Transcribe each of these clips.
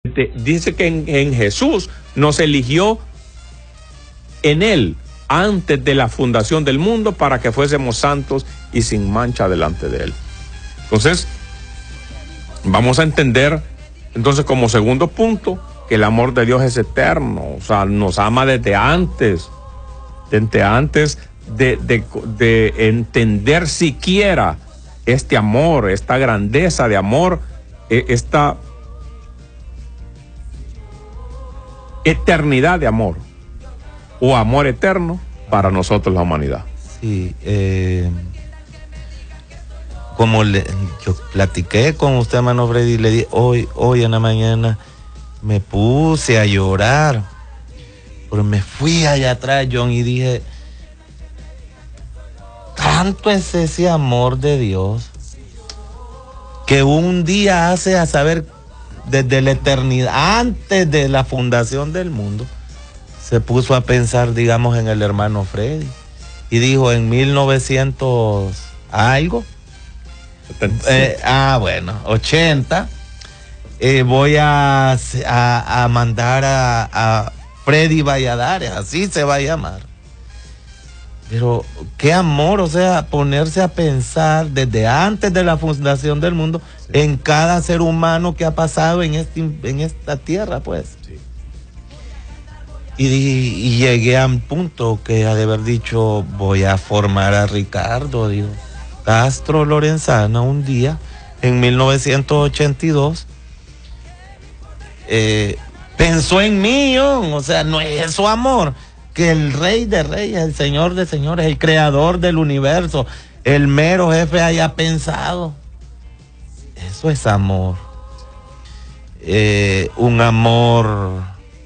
Dice que en Jesús nos eligió en Él antes de la fundación del mundo para que fuésemos santos y sin mancha delante de Él. Entonces, vamos a entender, entonces, como segundo punto, que el amor de Dios es eterno. O sea, nos ama desde antes de entender siquiera este amor, esta grandeza de amor, esta eternidad de amor, o amor eterno para nosotros la humanidad. Sí, como yo platiqué con usted, hermano Freddy, le di hoy en la mañana me puse a llorar, pero me fui allá atrás, John, y dije, tanto es ese amor de Dios que un día hace a saber desde la eternidad, antes de la fundación del mundo, se puso a pensar, digamos, en el hermano Freddy y dijo en 1900 algo, 80, voy a mandar a Freddy Valladares, así se va a llamar. Pero qué amor, o sea, ponerse a pensar desde antes de la fundación del mundo, sí, en cada ser humano que ha pasado en esta tierra, pues. Sí. Y llegué a un punto que ha de haber dicho, voy a formar a Ricardo, digo. Castro Lorenzana un día, en 1982, pensó en mí, o sea, no es eso amor, que el Rey de Reyes, el Señor de Señores, el Creador del universo, el mero jefe haya pensado. Eso es amor. Un amor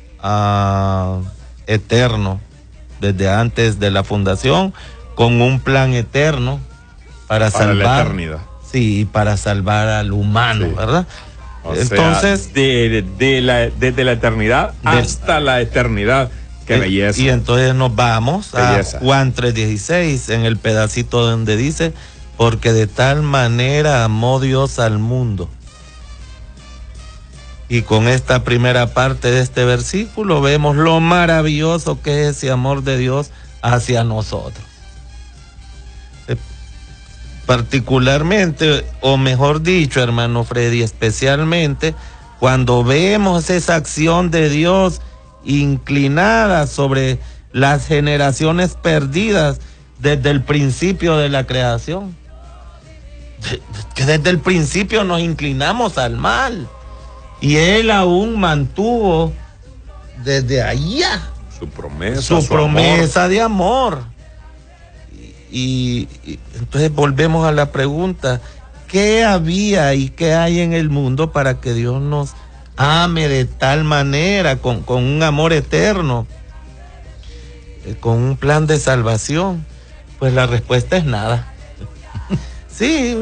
eterno, desde antes de la fundación, con un plan eterno para salvar la eternidad. Sí, para salvar al humano, sí, ¿verdad? Entonces, desde la eternidad hasta la eternidad. Qué belleza. Y entonces nos vamos a Juan 3:16, en el pedacito donde dice, porque de tal manera amó Dios al mundo. Y con esta primera parte de este versículo vemos lo maravilloso que es ese amor de Dios hacia nosotros. Particularmente, o mejor dicho, hermano Freddy, especialmente cuando vemos esa acción de Dios inclinada sobre las generaciones perdidas desde el principio de la creación, que desde el principio nos inclinamos al mal y Él aún mantuvo desde allá su promesa de amor. Y entonces volvemos a la pregunta, ¿qué había y qué hay en el mundo para que Dios nos ame de tal manera, con un amor eterno, con un plan de salvación? Pues la respuesta es nada. Sí,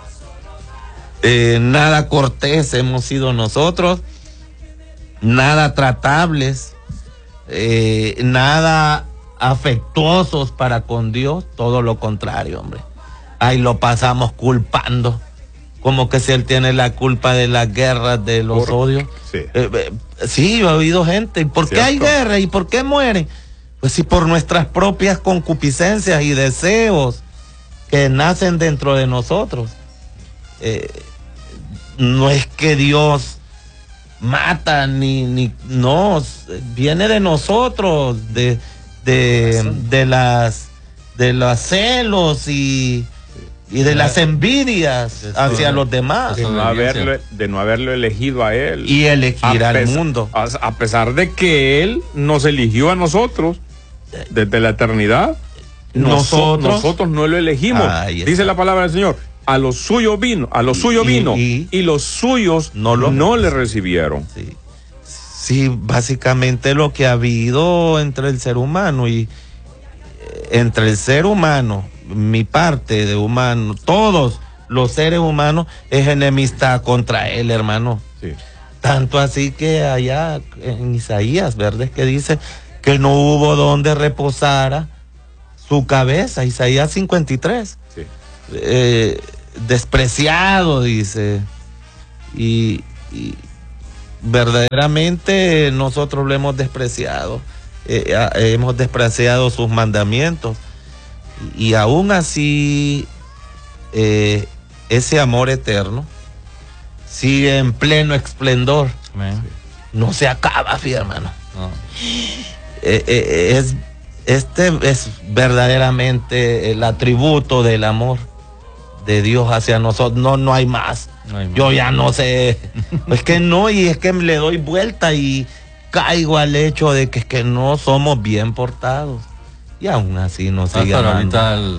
nada cortés hemos sido nosotros, nada tratables, nada afectuosos para con Dios, todo lo contrario, hombre. Ahí lo pasamos culpando, como que si Él tiene la culpa de las guerras, de los odios. Sí. Sí, yo he oído gente, ¿y por qué hay guerra? ¿Y por qué mueren? Pues sí, por nuestras propias concupiscencias y deseos que nacen dentro de nosotros. No es que Dios mata, no, viene de nosotros, de los celos y de las envidias hacia los demás. De no haberlo elegido a Él. Y elegir al mundo. A pesar de que Él nos eligió a nosotros desde la eternidad, nosotros no lo elegimos. Dice la palabra del Señor, a los suyos vino, y los suyos no le recibieron. Sí. Sí, básicamente lo que ha habido entre el ser humano y entre el ser humano, mi parte de humano, todos los seres humanos, es enemistad contra Él, hermano. Sí. Tanto así que allá en Isaías, ¿verdad? Es que dice que no hubo donde reposara su cabeza, Isaías 53. Sí. Despreciado, dice, y verdaderamente nosotros lo hemos despreciado, hemos despreciado sus mandamientos, y aún así ese amor eterno sigue en pleno esplendor. Amén. No se acaba, fíjate, hermano. No. Es verdaderamente el atributo del amor de Dios hacia nosotros. No hay más. No hay más. Yo ya no sé. Es que no, y es que le doy vuelta y caigo al hecho de que es que no somos bien portados. Y aún así nos sigue Pero amando. ahorita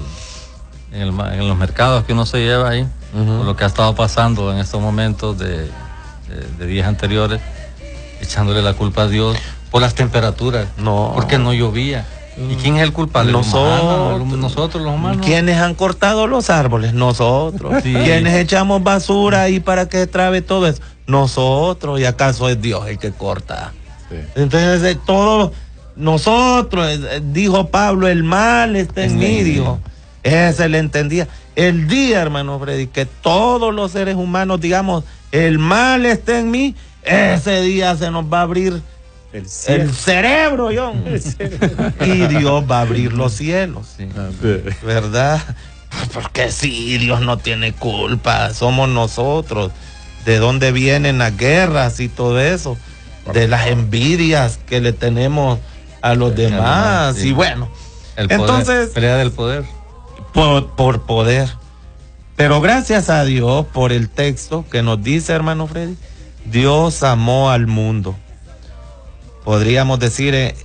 en los mercados que uno se lleva ahí, por lo que ha estado pasando en estos momentos de días anteriores, echándole la culpa a Dios por las temperaturas, No. porque no llovía. ¿Y quién es el culpable? Nosotros los humanos. ¿Quiénes han cortado los árboles? Nosotros. Sí. ¿Quiénes echamos basura ahí para que trabe todo eso? Nosotros. ¿Y acaso es Dios el que corta? Sí. Entonces, todos nosotros, dijo Pablo, el mal está en mí, dijo. Ese le entendía. El día, hermano Freddy, que todos los seres humanos digamos, el mal está en mí, ese día se nos va a abrir el cerebro, John. Y Dios va a abrir los cielos. Sí. ¿Verdad? Porque sí, Dios no tiene culpa, somos nosotros. ¿De dónde vienen las guerras y todo eso? De las envidias que le tenemos a los demás. Sí. Y bueno, El poder, entonces, pelea del poder. por poder. Pero gracias a Dios por el texto que nos dice, hermano Freddy, Dios amó al mundo. Podríamos decir,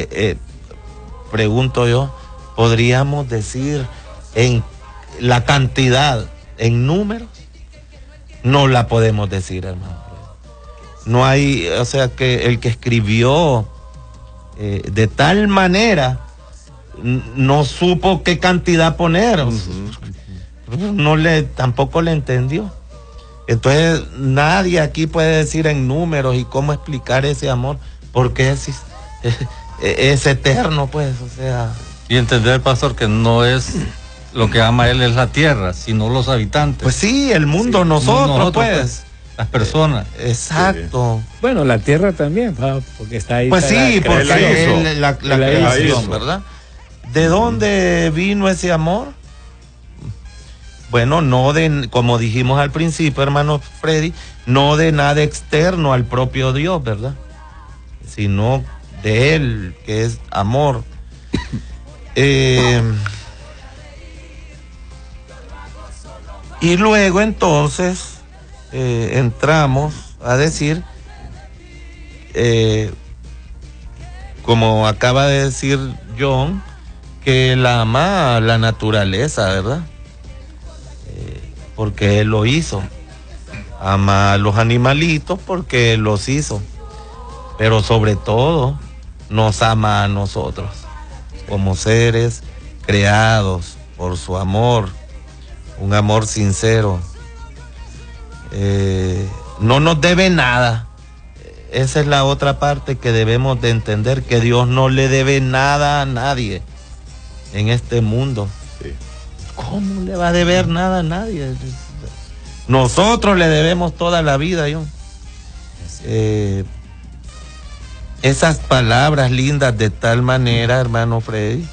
pregunto yo, podríamos decir en la cantidad, en números, no la podemos decir, hermano. No hay, o sea, que el que escribió de tal manera no supo qué cantidad poner, tampoco le entendió. Entonces nadie aquí puede decir en números y cómo explicar ese amor, porque es eterno, pues, o sea. Y entender, pastor, que no es lo que ama él es la tierra, sino los habitantes. Pues sí, el mundo, nosotros, pues. Las personas. Exacto. Bueno, la tierra también, porque está ahí. Pues está sí, la porque creación. es la La creación, hizo. ¿verdad? ¿De dónde vino ese amor? Bueno, no de, como dijimos al principio, hermano Freddy, no de nada externo al propio Dios, ¿verdad? Sino de Él, que es amor. Y luego entonces entramos a decir, como acaba de decir John, que Él ama la naturaleza, ¿verdad? Porque Él lo hizo. Ama a los animalitos porque Él los hizo. Pero sobre todo nos ama a nosotros como seres creados por su amor, un amor sincero. No nos debe nada. Esa es la otra parte que debemos de entender, que Dios no le debe nada a nadie en este mundo. Sí. ¿Cómo le va a deber nada a nadie? Nosotros le debemos toda la vida, John. Esas palabras lindas de tal manera, hermano Freddy,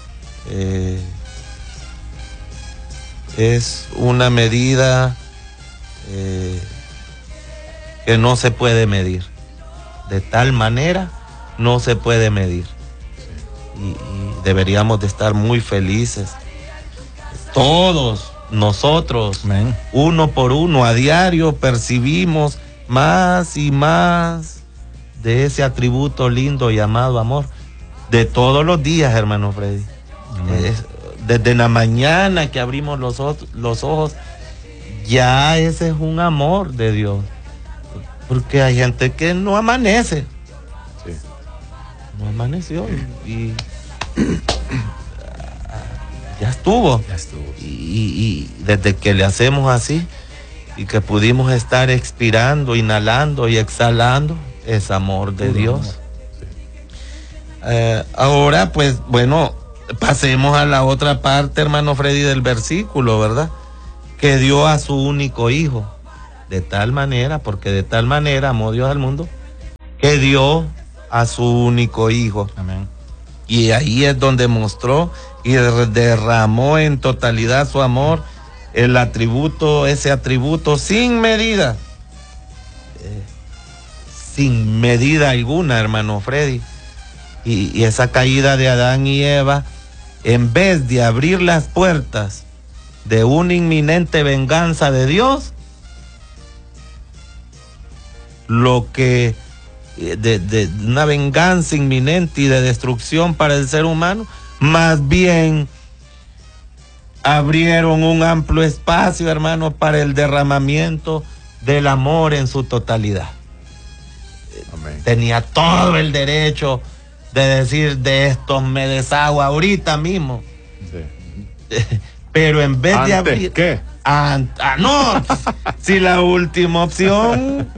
es una medida que no se puede medir. De tal manera no se puede medir. Y deberíamos de estar muy felices. Todos nosotros, Amén. uno por uno, a diario percibimos más y más de ese atributo lindo llamado amor. De todos los días, hermano Freddy. Desde la mañana que abrimos los ojos, ya ese es un amor de Dios. Porque hay gente que no amanece. Sí. No amaneció y ya estuvo. Ya estuvo. Y desde que le hacemos así y que pudimos estar expirando, inhalando y exhalando, es amor de Dios. Ahora, pues, bueno, pasemos a la otra parte, hermano Freddy, del versículo, ¿verdad? Que dio a su único hijo. De tal manera, porque de tal manera amó Dios al mundo, que dio a su único hijo. Amén. Y ahí es donde mostró y derramó en totalidad su amor, ese atributo sin medida. Sin medida alguna, hermano Freddy. Y esa caída de Adán y Eva, en vez de abrir las puertas de una inminente venganza de Dios, de una venganza inminente y de destrucción para el ser humano, más bien abrieron un amplio espacio, hermano, para el derramamiento del amor en su totalidad. Amén. Tenía todo el derecho de decir, de estos me deshago ahorita mismo. Sí. Pero en vez de abrir... ¿Qué? No, si la última opción,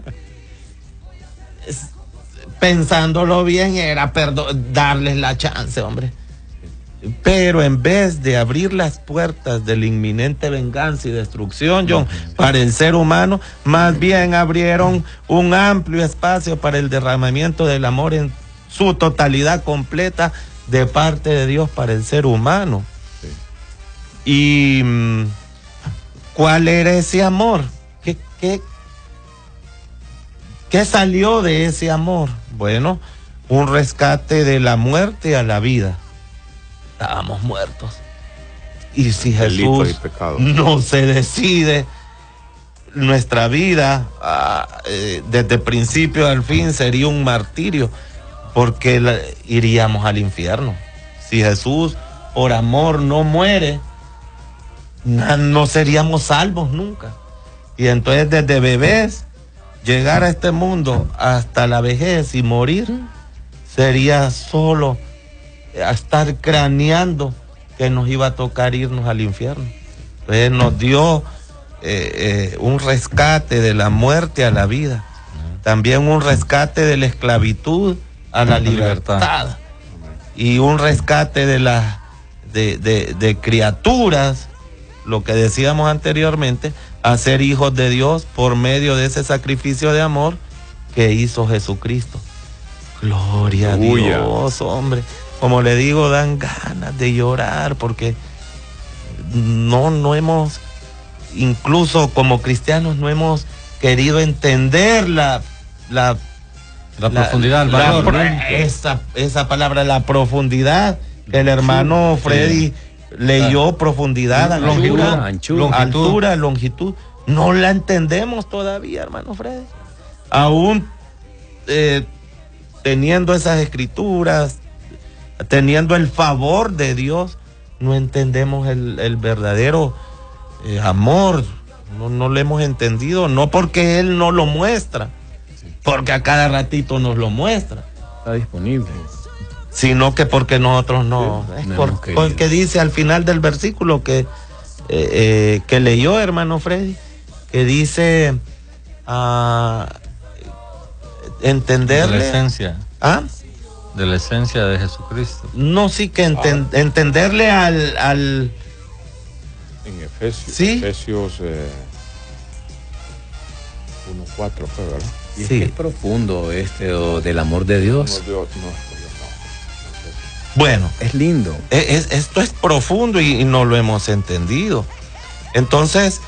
pensándolo bien, era darles la chance, hombre. Pero en vez de abrir las puertas de la inminente venganza y destrucción, John, para el ser humano, más bien abrieron un amplio espacio para el derramamiento del amor en su totalidad completa de parte de Dios para el ser humano. Sí. ¿Y cuál era ese amor? ¿Qué salió de ese amor? Bueno, un rescate de la muerte a la vida. Estábamos muertos. Y si Jesús no se decide, nuestra vida desde principio al fin sería un martirio, porque iríamos al infierno. Si Jesús por amor no muere, no seríamos salvos nunca. Y entonces desde bebés llegar a este mundo hasta la vejez y morir sería solo a estar craneando que nos iba a tocar irnos al infierno. Entonces nos dio un rescate de la muerte a la vida, también un rescate de la esclavitud a la libertad, y un rescate de criaturas, lo que decíamos anteriormente, a ser hijos de Dios por medio de ese sacrificio de amor que hizo Jesucristo. Gloria a Dios, hombre. Como le digo, dan ganas de llorar, porque no hemos, incluso como cristianos, no hemos querido entender la profundidad, el valor, esa palabra, la profundidad, que el hermano Freddy leyó, profundidad, altura, longitud. No la entendemos todavía, hermano Freddy. Aún teniendo esas escrituras, teniendo el favor de Dios, no entendemos el verdadero amor. No lo hemos entendido, no porque Él no lo muestra, porque a cada ratito nos lo muestra. Está disponible. Sino que porque nosotros no. Porque dice al final del versículo que leyó, hermano Freddy, que dice entenderle. De la esencia. ¿Ah? De la esencia de Jesucristo. No, sí, que entenderle al en Efesios, ¿sí? Efesios 1:4 fue, ¿verdad? Y sí. Es profundo del amor de Dios. No. Bueno, es lindo. Esto es profundo y no lo hemos entendido. Entonces,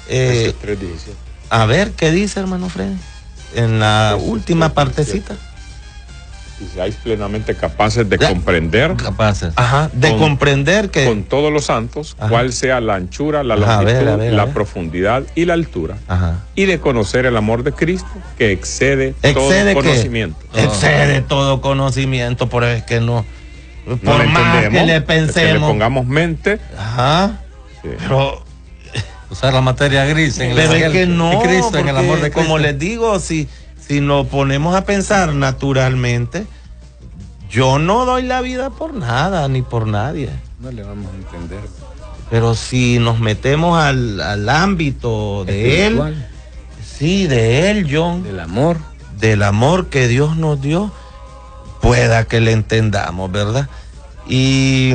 a ver, ¿qué dice, hermano Freddy? En la última partecita. Y seáis plenamente capaces de comprender. Comprender que con todos los santos, cuál sea la anchura, la longitud, la profundidad y la altura. Y de conocer el amor de Cristo, que excede todo conocimiento. Excede todo conocimiento, pero es que no más que le pensemos, que le pongamos mente. Sí. Pero usar la materia gris en Cristo, en el amor de Cristo. Como les digo, si nos ponemos a pensar naturalmente, yo no doy la vida por nada ni por nadie. No le vamos a entender. Pero si nos metemos al ámbito de Él, sí, de Él, John, del amor que Dios nos dio, pueda que le entendamos, ¿verdad? Y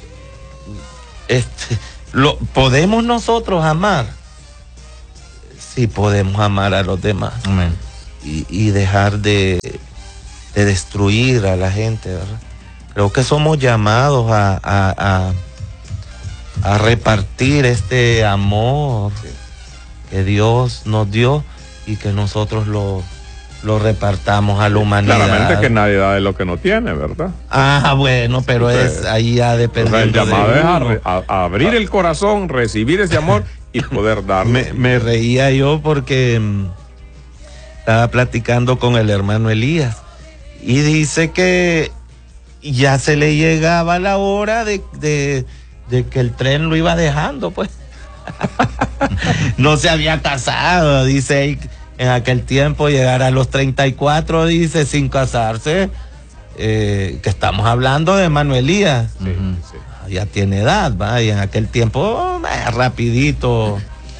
podemos nosotros amar si podemos amar a los demás. Amén. Y dejar de destruir a la gente, ¿verdad? Creo que somos llamados a repartir este amor que Dios nos dio y que nosotros lo repartamos a la humanidad. Claramente que nadie da de lo que no tiene, ¿verdad? Bueno, pero Entonces, ahí ya dependiendo. El llamado de es uno. a abrir el corazón, recibir ese amor y poder darlo. Me reía yo porque estaba platicando con el hermano Elías y dice que ya se le llegaba la hora de que el tren lo iba dejando, pues. No se había casado, dice, en aquel tiempo llegar a los 34, dice, sin casarse, que estamos hablando de hermano Elías. Sí, sí. Ya tiene edad, ¿va? Y en aquel tiempo, rapidito.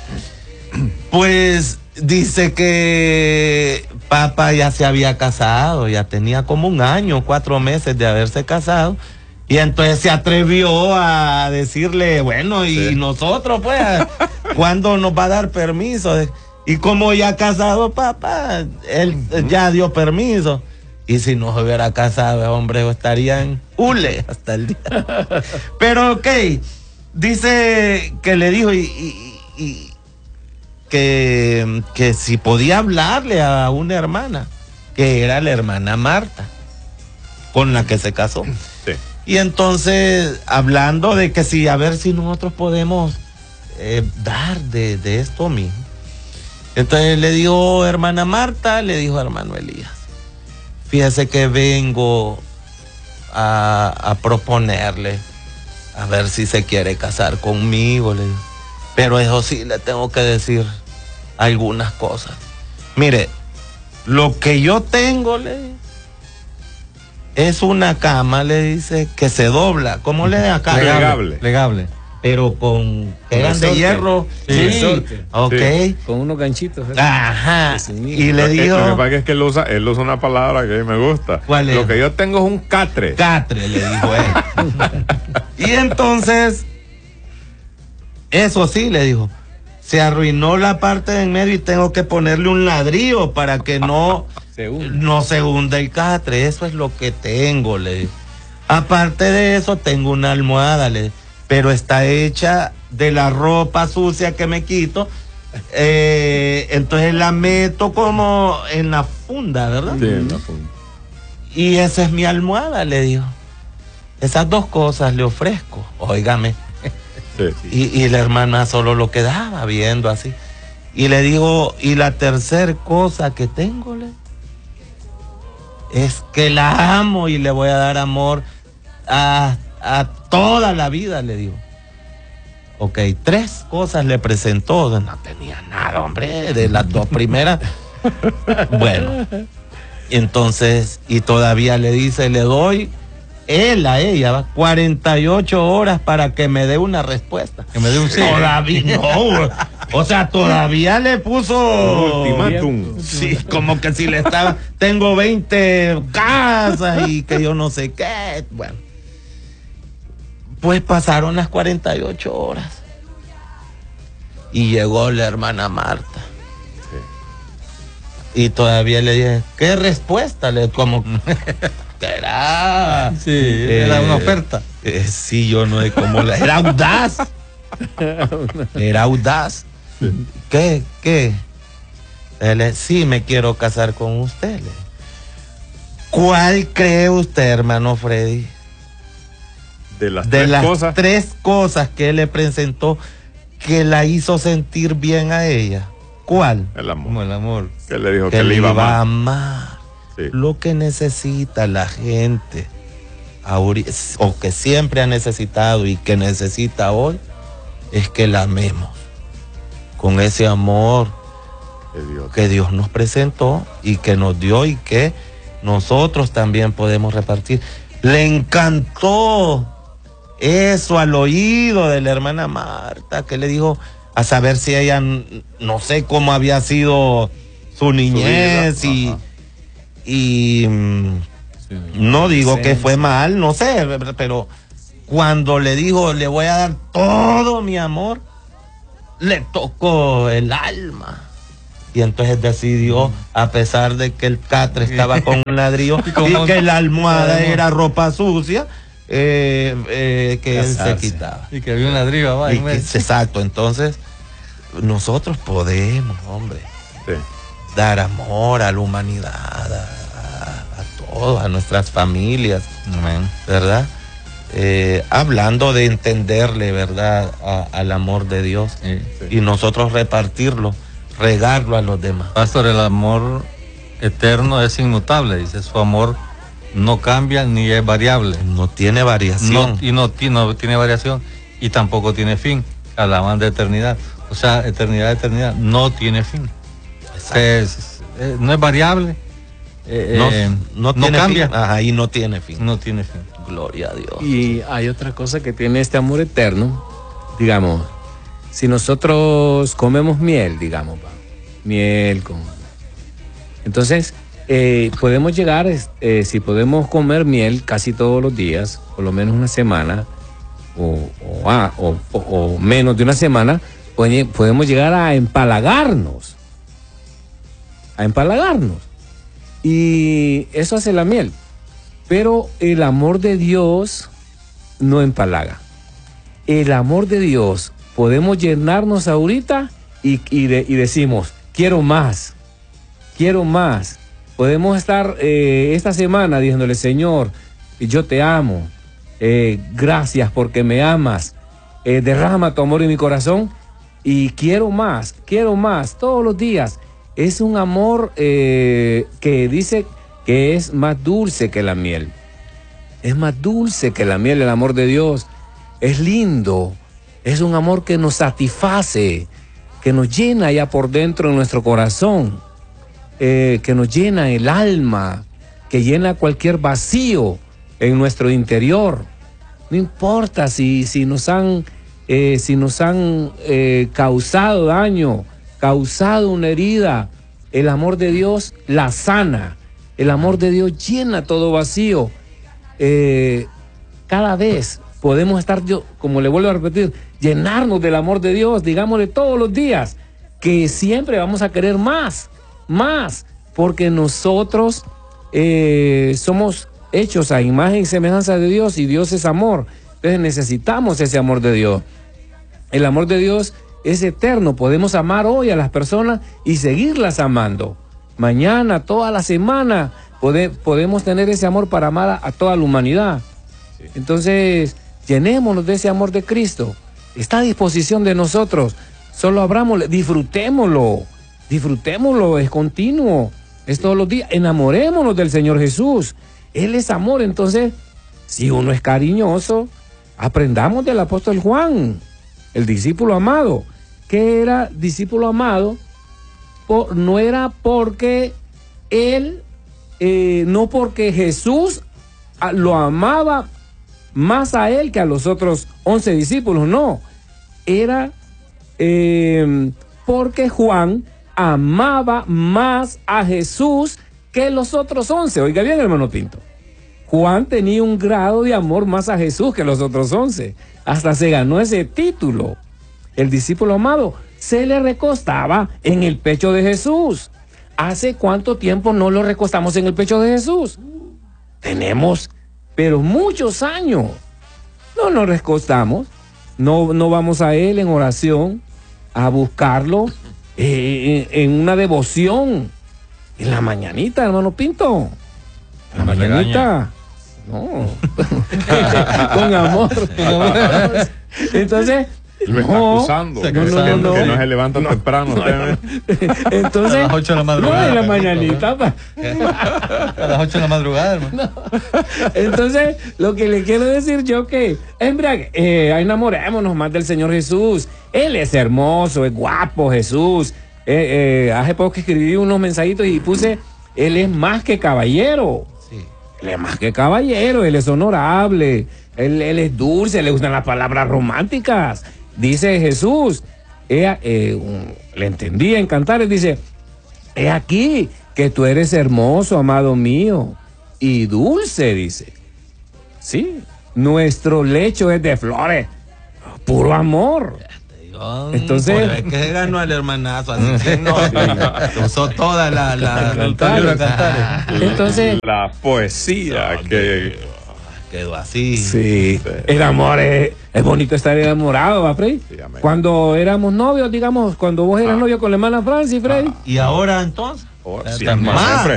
Pues dice que papá ya se había casado, ya tenía como 1 año, 4 meses de haberse casado. Y entonces se atrevió a decirle, bueno, y Sí. nosotros, pues, ¿cuándo nos va a dar permiso? Y como ya casado, papá, él ya dio permiso. Y si no se hubiera casado, hombre, estaría en hule hasta el día. Pero ok, dice que le dijo y que si podía hablarle a una hermana, que era la hermana Marta, con la que se casó. Sí. Y entonces, hablando de que si, a ver si nosotros podemos dar de esto mismo. Entonces le dijo hermana Marta, le dijo hermano Elías, fíjese que vengo a proponerle, a ver si se quiere casar conmigo, le digo. Pero eso sí, le tengo que decir algunas cosas. Mire, lo que yo tengo, le digo, es una cama, le dice, que se dobla. ¿Cómo le da acá? Plegable. Pero con que eran de resorte. hierro. Sí, resorte. Ok. Sí. Con unos ganchitos. Ajá. Y le Lo que dijo, pasa es que él usa una palabra que a mí me gusta. ¿Cuál es? Lo que yo tengo es un catre. catre, le dijo él. Y entonces, eso sí, le dijo, se arruinó la parte de en medio y tengo que ponerle un ladrillo para que no se hunda el catre. Eso es lo que tengo, le dijo. Aparte de eso, tengo una almohada, le dijo, pero está hecha de la ropa sucia que me quito. Entonces la meto como en la funda, ¿verdad? Sí, en la punta. Y esa es mi almohada, le dijo. Esas 2 cosas le ofrezco, óigame. Sí. Y la hermana solo lo quedaba viendo así. Y le dijo, y la tercera cosa que tengo, es que la amo y le voy a dar amor a toda la vida, le digo. Ok, 3 cosas le presentó, no tenía nada, hombre, de las 2 primeras. Bueno, entonces, y todavía le dice, le doy él a ella, ¿va? 48 horas para que me dé una respuesta. Que me dé un sí. Todavía no, o sea, todavía le puso Ultimátum. Sí, como que si le estaba, tengo 20 casas y que yo no sé qué. Bueno, pues pasaron las 48 horas y llegó la hermana Marta. Y todavía le dije, ¿qué respuesta? Como que era. Sí, era una oferta. Sí, yo no sé cómo la. Era audaz. Era audaz. ¿Qué? Sí, me quiero casar con usted. ¿Cuál cree usted, hermano Freddy? De las De 3 las cosas. 3 cosas que él le presentó que la hizo sentir bien a ella. ¿Cuál? El amor. Como el amor. Que le dijo Que que le iba a amar. amar. Sí. Lo que necesita la gente, o que siempre ha necesitado y que necesita hoy, es que la amemos con ese amor que Dios nos presentó y que nos dio y que nosotros también podemos repartir. Le encantó eso al oído de la hermana Marta, que le dijo, a saber si ella, no sé cómo había sido su niñez Su vida. y no digo que fue mal, no sé, pero cuando le dijo, le voy a dar todo mi amor, le tocó el alma. Y entonces decidió, a pesar de que el catre estaba con un ladrillo y que la almohada era ropa sucia, que él se quitaba. Y que había un ladrillo abajo. Exacto, entonces nosotros podemos, hombre, dar amor a la humanidad, a todos, a nuestras familias, ¿verdad? Hablando de entenderle, ¿verdad?, al amor de Dios, y nosotros repartirlo, regarlo a los demás. Pastor, el amor eterno es inmutable, dice, su amor no cambia ni es variable. No tiene variación. No tiene variación y tampoco tiene fin. Hablaban de eternidad. O sea, eternidad, no tiene fin. No es variable. No cambia. Ahí no tiene fin. No tiene fin. Gloria a Dios. Y hay otra cosa que tiene este amor eterno. Digamos, si nosotros comemos miel, digamos, entonces podemos llegar, si podemos comer miel casi todos los días, por lo menos una semana, o menos de una semana, podemos llegar a empalagarnos. Y eso hace la miel. Pero el amor de Dios no empalaga. El amor de Dios, podemos llenarnos ahorita y decimos, quiero más. Podemos estar esta semana diciéndole, Señor, yo te amo. Gracias porque me amas. Derrama tu amor en mi corazón y quiero más todos los días. Es un amor que dice que es más dulce que la miel. Es más dulce que la miel, el amor de Dios. Es lindo. Es un amor que nos satisface, que nos llena ya por dentro en nuestro corazón, que nos llena el alma, que llena cualquier vacío en nuestro interior. No importa si nos han causado daño, causado una herida, el amor de Dios la sana. El amor de Dios llena todo vacío. Cada vez podemos estar, como le vuelvo a repetir, llenarnos del amor de Dios, digámosle todos los días, que siempre vamos a querer más, porque nosotros somos hechos a imagen y semejanza de Dios y Dios es amor. Entonces necesitamos ese amor de Dios. El amor de Dios es eterno. Podemos amar hoy a las personas y seguirlas amando. Mañana, toda la semana, podemos tener ese amor para amar a toda la humanidad. Sí. Entonces, llenémonos de ese amor de Cristo. Está a disposición de nosotros. Solo abrámoslo, disfrutémoslo, es continuo, es todos los días. Enamorémonos del Señor Jesús. Él es amor. Entonces, si uno es cariñoso, aprendamos del apóstol Juan, el discípulo amado. ¿Qué era discípulo amado? No era porque él, no porque Jesús lo amaba más a él que a los otros 11 discípulos, no. Era porque Juan amaba más a Jesús que los otros 11. Oiga bien, hermano Pinto. Juan tenía un grado de amor más a Jesús que los otros 11. Hasta se ganó ese título. El discípulo amado se le recostaba en el pecho de Jesús. ¿Hace cuánto tiempo no lo recostamos en el pecho de Jesús? Tenemos, pero muchos años. No nos recostamos, no vamos a Él en oración, a buscarlo en una devoción. En la mañanita, hermano Pinto. En la mañanita. No. Con amor. Entonces, lo está acusando. Que no se levanta temprano. Entonces, a las 8 de la madrugada. No, en la mañanita. A las 8 de la madrugada, hermano. No. Entonces, lo que le quiero decir yo que, enamorémonos más del Señor Jesús. Él es hermoso, es guapo, Jesús. Hace poco que escribí unos mensajitos y puse, Él es más que caballero. Sí. Él es más que caballero, Él es honorable, Él es dulce, le gustan las palabras románticas. Dice Jesús, le entendí en Cantares, dice, he aquí que tú eres hermoso, amado mío, y dulce, dice. Sí, nuestro lecho es de flores, puro amor. Entonces, es que se ganó el hermanazo, así que no, usó toda la entonces, La poesía que quedó así. sí, el amor es bonito estar enamorado, ¿va, Freddy? Sí, amén. Cuando éramos novios, digamos, cuando vos eras novio con la hermana Francis, Freddy. Y ahora entonces. siempre, También. siempre.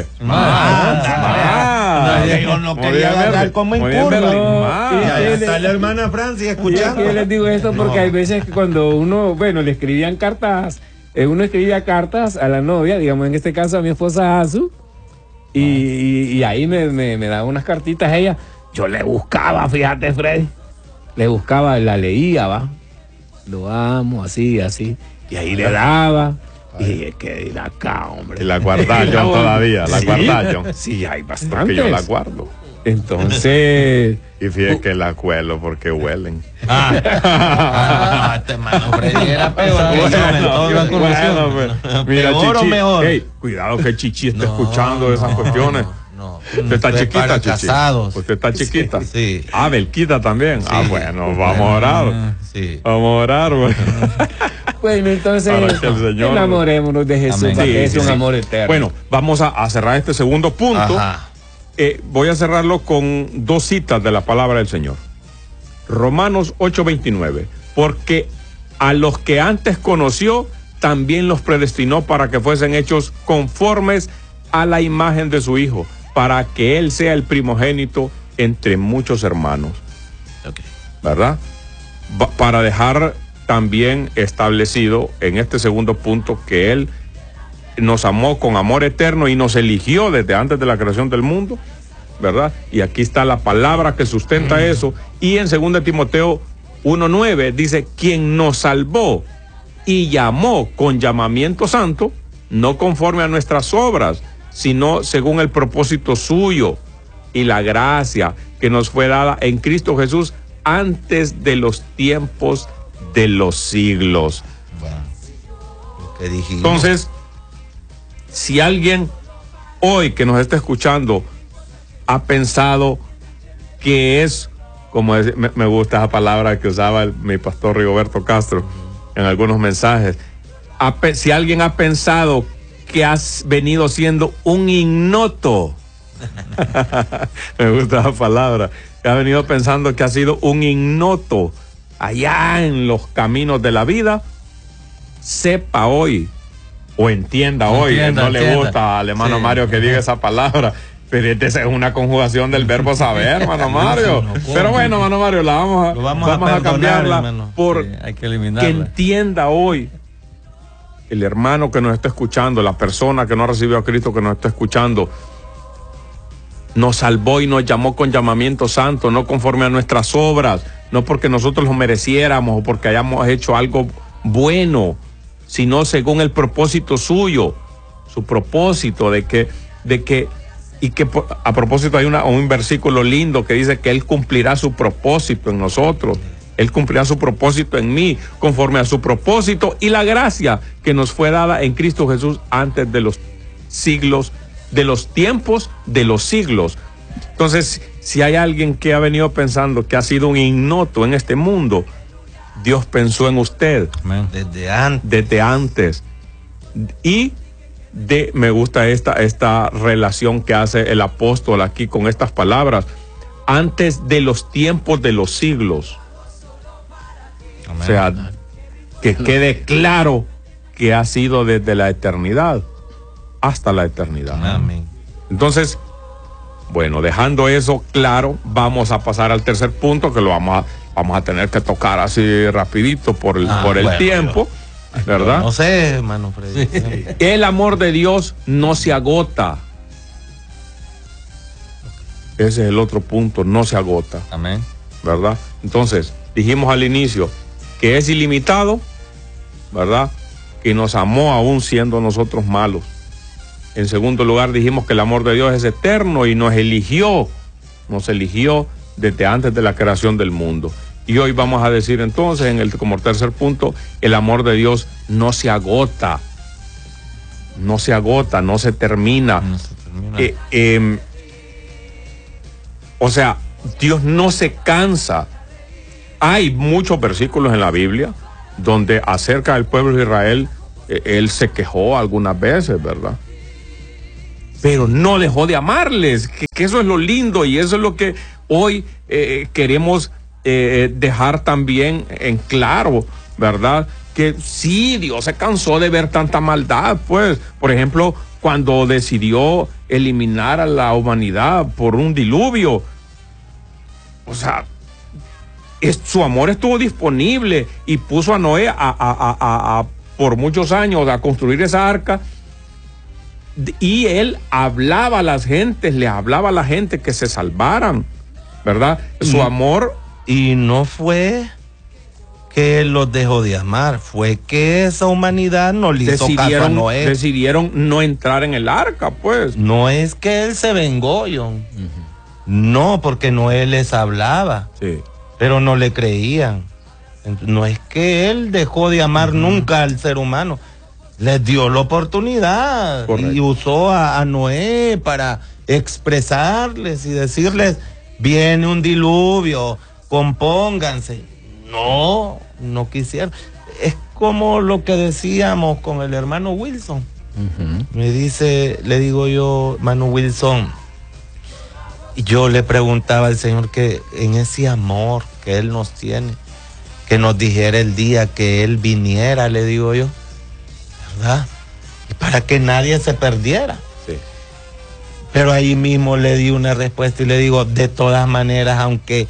Yo no Muy quería bien, dar Berry. como en Muy bien, curva. Berry. No, Más. y- Ahí está la hermana Francis Y es escuchando. que yo les digo esto porque hay veces que cuando uno, bueno, le escribían cartas, uno escribía cartas a la novia, digamos en este caso a mi esposa Azu, y ahí me daba unas cartitas ella. Yo le buscaba, fíjate, Freddy. Le buscaba, la leía, va. Lo amo, así, así. Y ahí le daba. Y es que ir acá, hombre. Y la guardás, John, todavía. La Sí. guardás, John. Sí, hay Porque bastantes. yo la guardo. Entonces, Y fíjate que la cuelo porque huelen. Este mano Freddy era peor que yo en todo lo Bueno, pues, mira, ¿Peor o Chichi, mejor? ey, cuidado que Chichi está escuchando esas cuestiones. No. Usted está Usted chiquita, para Chichi. casados. Usted está chiquita. Sí. Ah, Belquita también. Ah, Sí. bueno, vamos a orar. Sí. Vamos a orar. Bueno. bueno, entonces, Para que el Señor- enamorémonos de Jesús, Amén. para que Sí, es un sí. amor eterno. Bueno, vamos a cerrar este segundo punto. Ajá. Voy a cerrarlo con dos citas de la palabra del Señor. Romanos 8:29. Porque a los que antes conoció, también los predestinó para que fuesen hechos conformes a la imagen de su Hijo, para que Él sea el primogénito entre muchos hermanos. Ok. ¿Verdad? Para dejar también establecido en este segundo punto que Él nos amó con amor eterno y nos eligió desde antes de la creación del mundo, ¿verdad? Y aquí está la palabra que sustenta eso. Y en 2 Timoteo 1:9 dice, quien nos salvó y llamó con llamamiento santo, no conforme a nuestras obras, sino según el propósito suyo y la gracia que nos fue dada en Cristo Jesús antes de los tiempos de los siglos. Bueno, lo que dijimos. Entonces, si alguien hoy que nos está escuchando ha pensado que es, como me gusta esa palabra que usaba mi pastor Rigoberto Castro en algunos mensajes, si alguien ha pensado que has venido siendo un ignoto, me gusta esa palabra, que ha venido pensando que ha sido un ignoto allá en los caminos de la vida, sepa hoy o entienda hoy, no le gusta al hermano Mario que diga esa palabra, pero esa es una conjugación del verbo saber, hermano Mario. Pero bueno, hermano Mario, vamos a perdonar, cambiarla hermano. por Sí, hay que que eliminarla. entienda hoy el hermano que nos está escuchando, la persona que no ha recibido a Cristo que nos está escuchando, nos salvó y nos llamó con llamamiento santo, no conforme a nuestras obras, no porque nosotros lo mereciéramos o porque hayamos hecho algo bueno, sino según el propósito suyo, su propósito a propósito hay un versículo lindo que dice que Él cumplirá su propósito en nosotros. Él cumplirá su propósito en mí, conforme a su propósito y la gracia que nos fue dada en Cristo Jesús antes de los siglos, de los tiempos, de los siglos. Entonces, si hay alguien que ha venido pensando que ha sido un ignoto en este mundo, Dios pensó en usted Amén. Desde antes. desde antes. Y me gusta esta relación que hace el apóstol aquí con estas palabras, antes de los tiempos de los siglos. Amén. O sea, que quede claro que ha sido desde la eternidad hasta la eternidad. Amén. Entonces, bueno, dejando eso claro, vamos a pasar al tercer punto que lo vamos a tener que tocar así rapidito por el Bueno, tiempo, ¿verdad? No sé, hermano Freddy. El amor de Dios no se agota. Ese es el otro punto, no se agota, Amén. ¿verdad? Entonces, dijimos al inicio que es ilimitado, ¿verdad? Que nos amó aún siendo nosotros malos. En segundo lugar, dijimos que el amor de Dios es eterno y nos eligió desde antes de la creación del mundo. Y hoy vamos a decir entonces, como tercer punto, el amor de Dios no se agota, no se termina. No se termina. O sea, Dios no se cansa. Hay muchos versículos en la Biblia donde acerca del pueblo de Israel, él se quejó algunas veces, ¿verdad? Pero no dejó de amarles, que eso es lo lindo y eso es lo que hoy queremos dejar también en claro, ¿verdad? Que sí, Dios se cansó de ver tanta maldad, pues, por ejemplo, cuando decidió eliminar a la humanidad por un diluvio, o sea, su amor estuvo disponible y puso a Noé por muchos años a construir esa arca, y él hablaba a las gentes, le hablaba a la gente que se salvaran, ¿verdad? Su amor. Y no fue que él los dejó de amar, fue que esa humanidad no le hizo caso a Noé. Decidieron no entrar en el arca, pues. No es que él se vengó, John. No, porque Noé les hablaba, Sí. pero no le creían. No es que él dejó de amar nunca al ser humano. Les dio la oportunidad. Correcto. Y usó a Noé para expresarles y decirles, viene un diluvio, compónganse. No quisieron. Es como lo que decíamos con el hermano Wilson. Le digo yo, hermano Wilson, yo le preguntaba al Señor que en ese amor que Él nos tiene, que nos dijera el día que Él viniera, le digo yo, ¿verdad? Y para que nadie se perdiera. Sí. Pero ahí mismo le di una respuesta y le digo, de todas maneras, aunque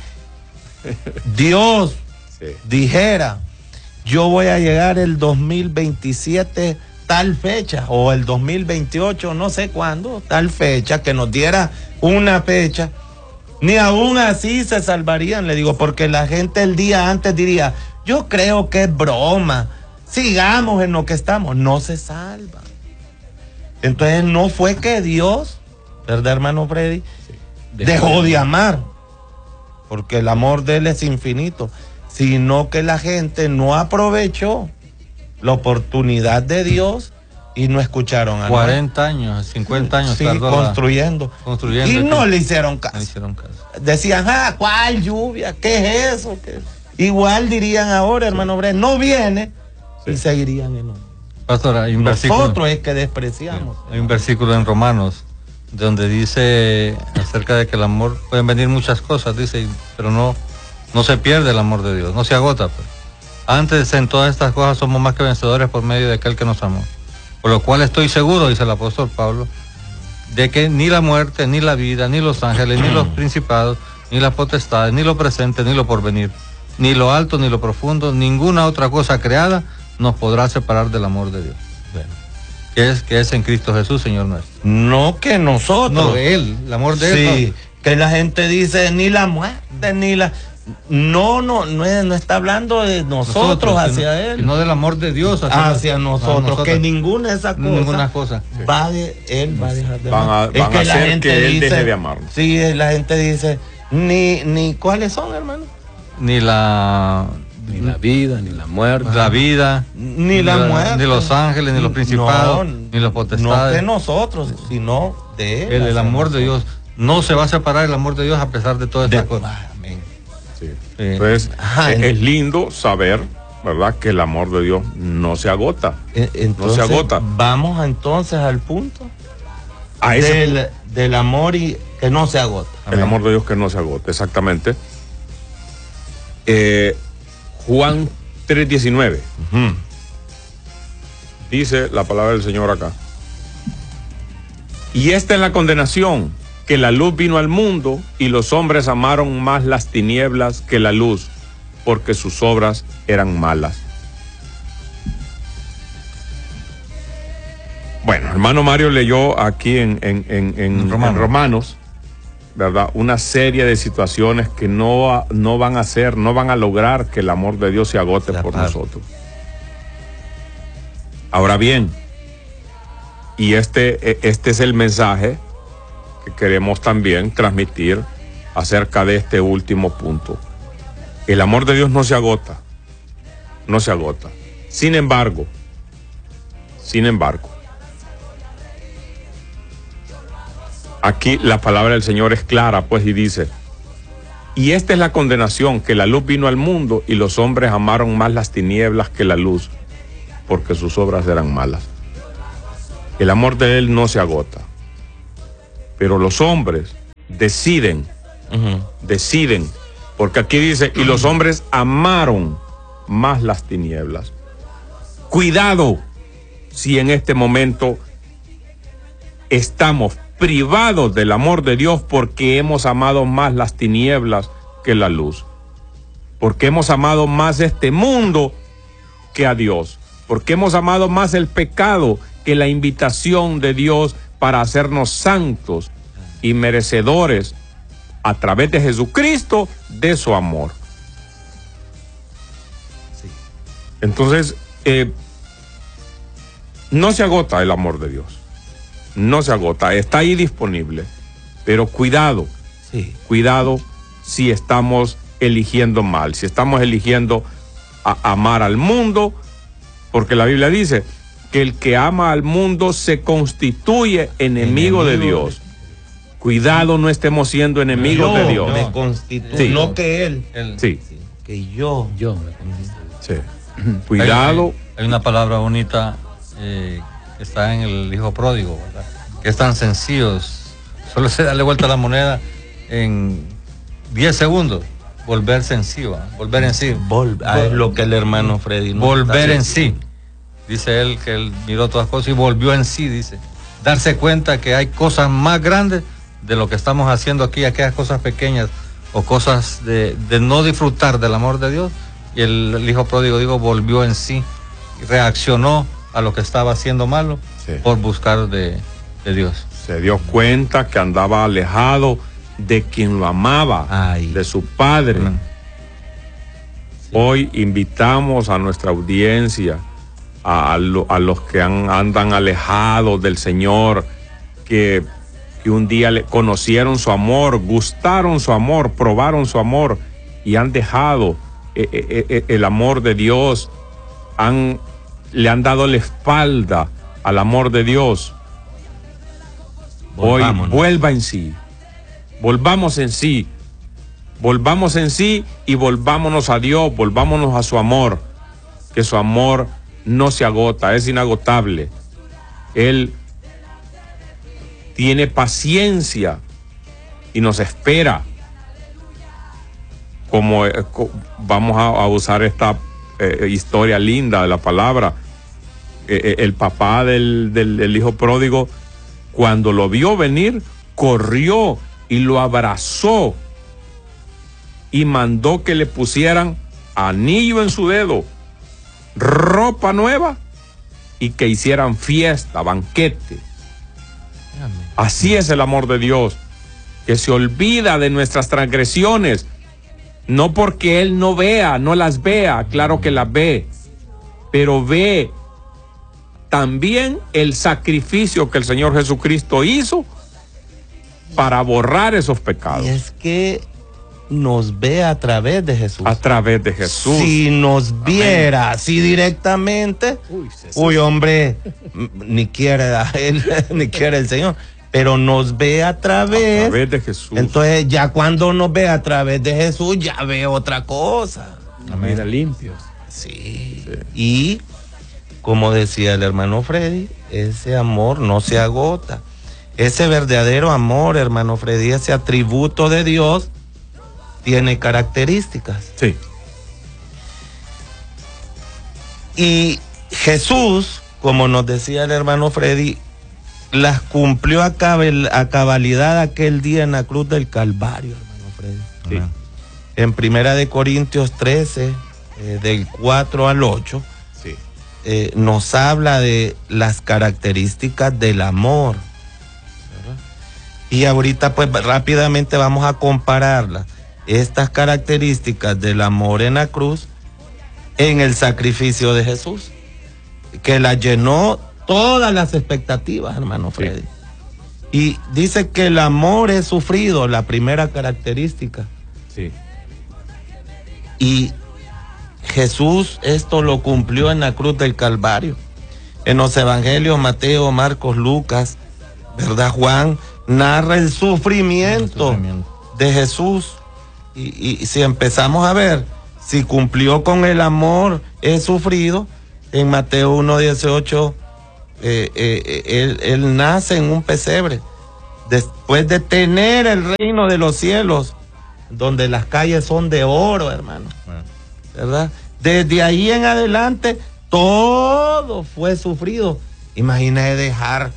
Dios dijera, yo voy a llegar el 2027 tal fecha, o el 2028, no sé cuándo, tal fecha, que nos diera una fecha, ni aún así se salvarían, le digo, porque la gente el día antes diría, yo creo que es broma, sigamos en lo que estamos, no se salva. Entonces no fue que Dios, ¿verdad, hermano Freddy? Dejó de amar, porque el amor de Él es infinito, sino que la gente no aprovechó la oportunidad de Dios y no escucharon a 40 años, 50 años. Sí, construyendo. Y no le hicieron caso. Decían, ¿cuál lluvia? ¿Qué es eso? Igual dirían ahora, hermano Bre, no viene, y seguirían en uno. Pastor, hay un Nosotros es que despreciamos. Hay un versículo en Romanos donde dice acerca de que el amor, pueden venir muchas cosas, dice, pero no se pierde el amor de Dios, no se agota, pues. Antes en todas estas cosas somos más que vencedores por medio de aquel que nos amó. Por lo cual estoy seguro, dice el apóstol Pablo, de que ni la muerte, ni la vida, ni los ángeles, ni los principados, ni las potestades, ni lo presente, ni lo porvenir, ni lo alto, ni lo profundo, ninguna otra cosa creada nos podrá separar del amor de Dios. Bueno, que es en Cristo Jesús, Señor nuestro. No que nosotros. No, de Él, el amor de Él. Sí, que la gente dice, ni la muerte, ni la... No está hablando de nosotros hacia Él, sino del amor de Dios hacia nosotros, que ninguna de esas cosas, ninguna cosa va de Él, va a dejar de amar. Van a hacer que Él deje de amarnos. Sí, la gente dice, ni ¿cuáles son, hermano? Ni la vida, ni la muerte. La vida, ni la muerte, ni los ángeles, ni los principados, ni los potestades. No de nosotros, sino de Él. El amor de Dios. No se va a separar el amor de Dios a pesar de todas estas cosas. Sí. Entonces, es lindo saber, ¿verdad?, que el amor de Dios no se agota. Entonces, no se agota. Vamos entonces al punto del amor y que no se agota. El amor de Dios que no se agota, exactamente. Juan 3:19. Dice la palabra del Señor acá. Y esta es la condenación, que la luz vino al mundo y los hombres amaron más las tinieblas que la luz, porque sus obras eran malas. Bueno, hermano Mario leyó aquí en Romanos, ¿verdad?, una serie de situaciones que no van a lograr que el amor de Dios se agote por nosotros. Ahora bien, y este es el mensaje que queremos también transmitir acerca de este último punto. El amor de Dios no se agota, no se agota. Sin embargo, aquí la palabra del Señor es clara, pues, y dice, Y esta es la condenación, que la luz vino al mundo y los hombres amaron más las tinieblas que la luz, porque sus obras eran malas. El amor de Él no se agota, pero los hombres deciden, porque aquí dice, y los hombres amaron más las tinieblas. Cuidado si en este momento estamos privados del amor de Dios porque hemos amado más las tinieblas que la luz, porque hemos amado más este mundo que a Dios, porque hemos amado más el pecado que la invitación de Dios para hacernos santos y merecedores a través de Jesucristo de su amor. Sí. Entonces, no se agota el amor de Dios. No se agota, está ahí disponible. Pero cuidado, cuidado si estamos eligiendo mal, si estamos eligiendo amar al mundo, porque la Biblia dice que el que ama al mundo se constituye enemigo de Dios. Cuidado, no estemos siendo enemigos de Dios. Me constituyo, Sí. no que él. Sí. Que yo. Sí. Cuidado. Hay una palabra bonita que está en el hijo pródigo, ¿verdad? Que es tan sencillo, solo se darle vuelta a la moneda en 10 segundos, volver sencillo, volver en sí. Es lo que el hermano Freddy nos Volver está en sí. Dice él que él miró todas las cosas y volvió en sí, dice. Darse cuenta que hay cosas más grandes de lo que estamos haciendo aquí, aquellas cosas pequeñas o cosas de no disfrutar del amor de Dios. Y el hijo pródigo, volvió en sí y reaccionó a lo que estaba haciendo malo, Sí. por buscar de Dios. Se dio cuenta que andaba alejado de quien lo amaba, de su padre. Hoy invitamos a nuestra audiencia, a los que andan alejados del Señor, que un día conocieron su amor, gustaron su amor, probaron su amor y han dejado el amor de Dios, le han dado la espalda al amor de Dios. Hoy vuelva en sí, volvamos en sí y volvámonos a Dios, volvámonos a su amor, que su amor no se agota, es inagotable. Él tiene paciencia y nos espera. Como vamos a usar esta historia linda de la palabra, el papá del hijo pródigo, cuando lo vio venir, corrió y lo abrazó y mandó que le pusieran anillo en su dedo, ropa nueva y que hicieran fiesta, banquete. Así es el amor de Dios, que se olvida de nuestras transgresiones, no porque Él no las vea, claro que las ve, pero ve también el sacrificio que el Señor Jesucristo hizo para borrar esos pecados. Y es que nos ve a través de Jesús. A través de Jesús. Si nos viera así directamente, hombre, ni quiere a él, ni quiere el Señor, pero nos ve a través de Jesús. Entonces ya cuando nos ve a través de Jesús, ya ve otra cosa. Mira, limpios. Sí. Y como decía el hermano Freddy, ese amor no se agota. Ese verdadero amor, hermano Freddy, ese atributo de Dios, tiene características. Sí. Y Jesús, como nos decía el hermano Freddy, las cumplió a cabalidad aquel día en la cruz del Calvario, hermano Freddy. Sí. En 1 Corintios 13, del 4 al 8, Sí. Nos habla de las características del amor. ¿Verdad? Y ahorita pues rápidamente vamos a compararlas. Estas características del amor en la cruz en el sacrificio de Jesús, que la llenó todas las expectativas, hermano Freddy. Sí. Y dice que el amor es sufrido, la primera característica. Sí. Y Jesús esto lo cumplió en la cruz del Calvario. En los evangelios Mateo, Marcos, Lucas, ¿verdad? Juan narra el sufrimiento de Jesús. Y si empezamos a ver si cumplió con el amor es sufrido, en Mateo 1:18, él nace en un pesebre, después de tener el reino de los cielos, donde las calles son de oro, hermano, ¿verdad? Desde ahí en adelante, todo fue sufrido. Imagínate dejar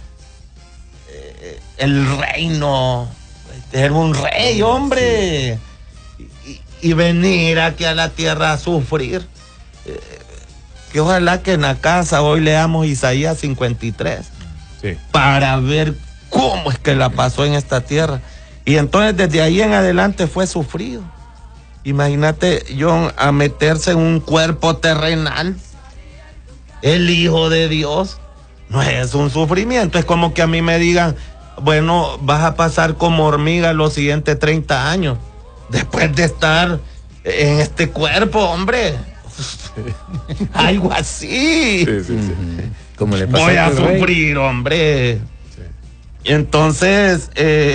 el reino, ser un rey, hombre, y venir aquí a la tierra a sufrir. Que ojalá que en la casa hoy leamos Isaías 53, Sí. para ver cómo es que la pasó en esta tierra. Y entonces desde ahí en adelante fue sufrido. Imagínate, John, a meterse en un cuerpo terrenal, el Hijo de Dios, no es un sufrimiento. Es como que a mí me digan, bueno, vas a pasar como hormiga los siguientes 30 años, después de estar en este cuerpo, hombre. Algo así. Sí. Como le pasó Voy a al rey. sufrir, hombre. Sí. Entonces,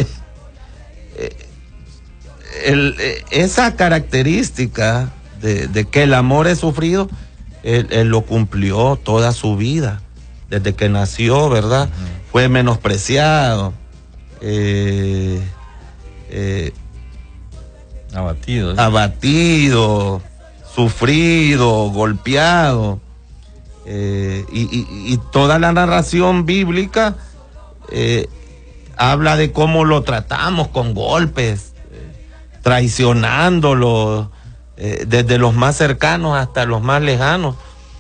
esa característica de que el amor es sufrido, él lo cumplió toda su vida, desde que nació, ¿verdad? Fue menospreciado, abatido, sufrido, golpeado, y toda la narración bíblica habla de cómo lo tratamos con golpes, traicionándolo, desde los más cercanos hasta los más lejanos.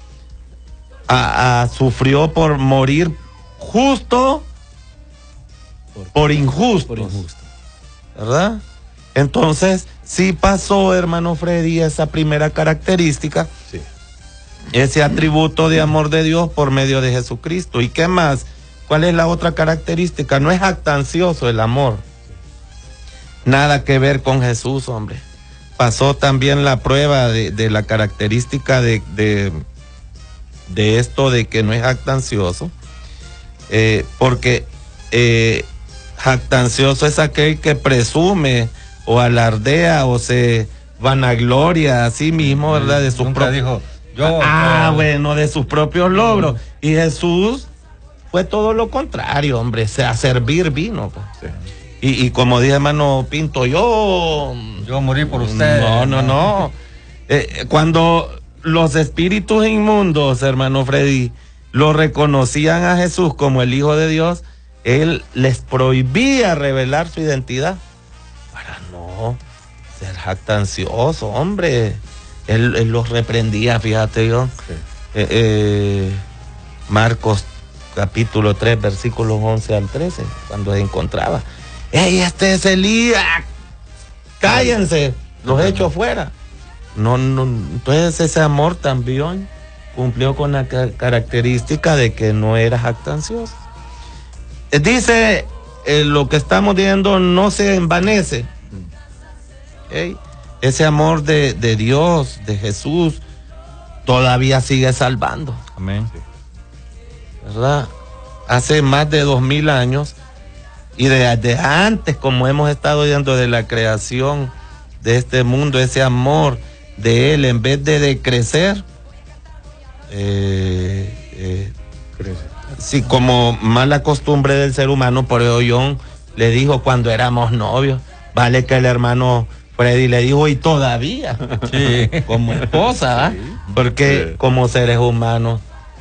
Sufrió por morir justo por injusto, ¿verdad? Entonces, sí pasó, hermano Freddy, esa primera característica, Sí. ese atributo de amor de Dios por medio de Jesucristo. ¿Y qué más? ¿Cuál es la otra característica? No es jactancioso el amor. Nada que ver con Jesús, hombre. Pasó también la prueba de la característica de esto de que no es jactancioso, porque jactancioso es aquel que presume o alardea o se vanagloria a sí mismo, ¿verdad? De sus dijo, yo. bueno, de sus propios logros. Y Jesús fue todo lo contrario, hombre, a servir vino. Pues. Sí. Y como dice hermano Pinto, yo morí por usted. No. Cuando los espíritus inmundos, hermano Freddy, lo reconocían a Jesús como el Hijo de Dios, él les prohibía revelar su identidad para no ser jactancioso, hombre. Él los reprendía, fíjate yo. Sí. Marcos capítulo 3, versículos 11 al 13, cuando se encontraba. ¡Ey, este es Elías! ¡Cállense! Los echo fuera. No, entonces ese amor también cumplió con la característica de que no era jactancioso. Dice, lo que estamos viendo no se envanece. ¿Okay? Ese amor de Dios, de Jesús, todavía sigue salvando. Amén. ¿Verdad? Hace más de 2000 años y desde antes, como hemos estado viendo de la creación de este mundo, ese amor de Él, en vez de decrecer, sí, como mala costumbre del ser humano. Por eso John le dijo cuando éramos novios, vale que el hermano Freddy le dijo, y todavía, Sí. como esposa, ¿eh? Porque Sí. como seres humanos,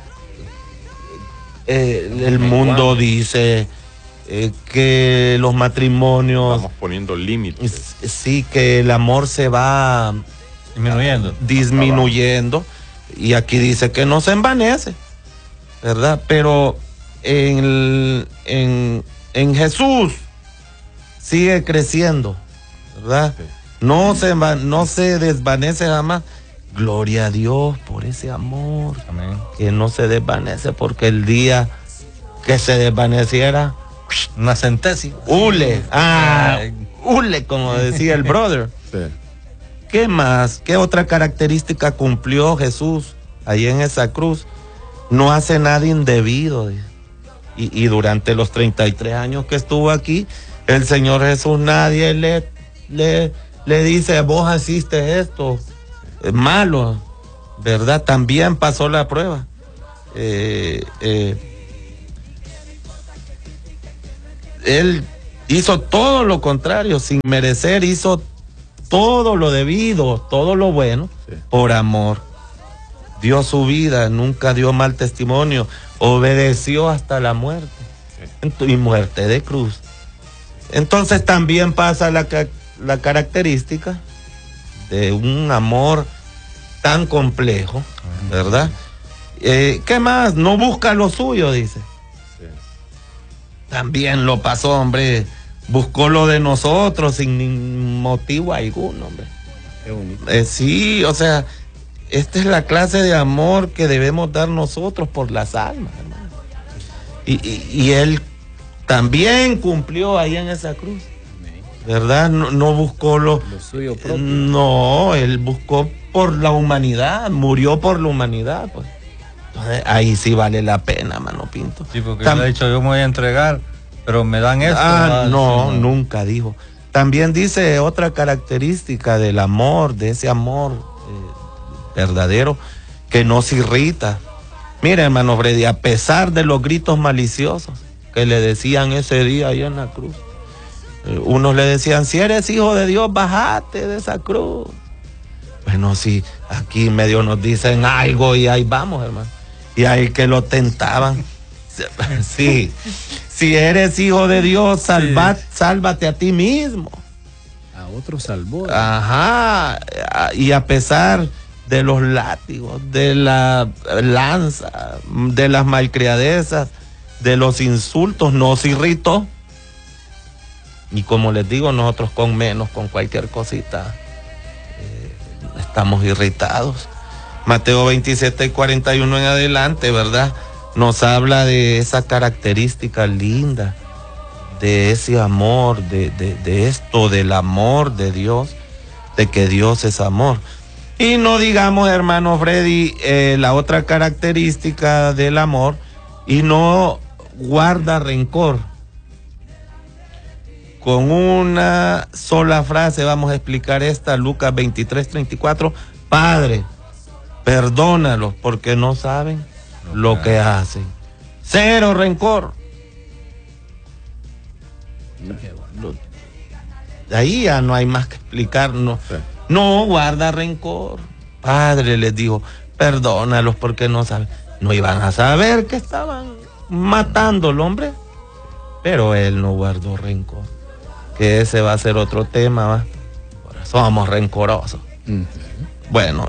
el mundo dice que los matrimonios, Vamos poniendo límites. sí, que el amor se va disminuyendo, y aquí dice que no se envanece, ¿verdad? Pero en Jesús sigue creciendo, ¿verdad? Sí. No se desvanece jamás. Gloria a Dios por ese amor. Amén. Que no se desvanece, porque el día que se desvaneciera, Una centésima. hule, como decía el brother. Sí. ¿Qué más? ¿Qué otra característica cumplió Jesús ahí en esa cruz? No hace nada indebido. Y durante los 33 años que estuvo aquí, el Señor Jesús nadie le le dice, vos hiciste esto, malo, ¿verdad? También pasó la prueba. Él hizo todo lo contrario, sin merecer, hizo todo lo debido, todo lo bueno, sí, por amor. Dio su vida, nunca dio mal testimonio, obedeció hasta la muerte, sí, y muerte de cruz. Entonces también pasa la característica de un amor tan complejo, ¿verdad? ¿Qué más? No busca lo suyo, dice. Sí. También lo pasó, hombre. Buscó lo de nosotros sin motivo alguno, hombre. Qué bonito. Sí, o sea, esta es la clase de amor que debemos dar nosotros por las almas, hermano. Y él también cumplió ahí en esa cruz, ¿verdad? No buscó lo suyo propio. No, él buscó por la humanidad, murió por la humanidad, pues. Entonces, ahí sí vale la pena, mano Pinto. Sí, porque él ha dicho, yo me voy a entregar, pero me dan esto. No, nunca dijo. También dice otra característica del amor, de ese amor verdadero, que no se irrita. Mira, hermano Freddy, a pesar de los gritos maliciosos que le decían ese día ahí en la cruz, unos le decían, si eres hijo de Dios, bájate de esa cruz. Bueno, sí, aquí medio nos dicen algo y ahí vamos, hermano. Y ahí que lo tentaban. Sí, si eres hijo de Dios, sálvate a ti mismo. A otro salvó. Ajá, y a pesar de los látigos, de la lanza, de las malcriadezas, de los insultos, no se irritó. Y como les digo, nosotros con menos, con cualquier cosita, estamos irritados. Mateo 27:41 en adelante, ¿verdad? Nos habla de esa característica linda, de ese amor, de esto, del amor de Dios, de que Dios es amor. Y no digamos, hermano Freddy, la otra característica del amor, y no guarda rencor. Con una sola frase vamos a explicar esta, Lucas 23:34, Padre, perdónalos porque no saben lo que hacen. Cero rencor. Ahí ya no hay más que explicar. No guarda rencor. Padre, les dijo, perdónalos porque no saben. No iban a saber que estaban matándolo, hombre. Pero él no guardó rencor. Que ese va a ser otro tema, ¿va? Por eso somos rencorosos. Bueno,